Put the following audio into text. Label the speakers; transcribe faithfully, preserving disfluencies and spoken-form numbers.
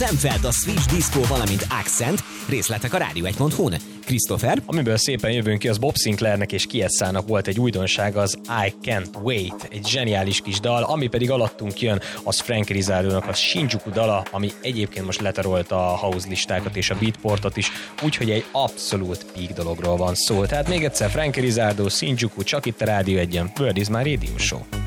Speaker 1: Szemfeld, a Switch Disco, valamint Accent, részletek a rádió egy pont hu-n. Christopher?
Speaker 2: Amiből szépen jövünk ki, az Bob Sinclairnek és Kiesszának volt egy újdonság, az I Can't Wait, egy zseniális kis dal, ami pedig alattunk jön, az Frank Rizzardo-nak a Shinjuku dala, ami egyébként most letarolta a house listákat és a beatportot is, úgyhogy egy abszolút peak dologról van szó. Tehát még egyszer Frank Rizzardo, Shinjuku, csak itt a Rádió egyen, World is my Radio Show.